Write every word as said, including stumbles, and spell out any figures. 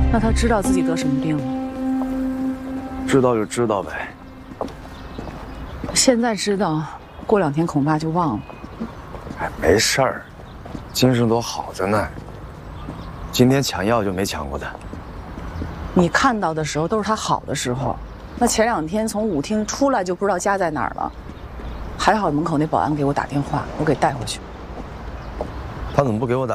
那他知道自己得什么病吗？ 知道就知道呗。 现在知道，过两天恐怕就忘了。 哎，没事儿，精神都好着呢。今天抢药就没抢过的。 你看到的时候都是他好的时候，那前两天从舞厅出来就不知道家在哪儿了。还好门口那保安给我打电话，我给带回去。 他怎么不给我打？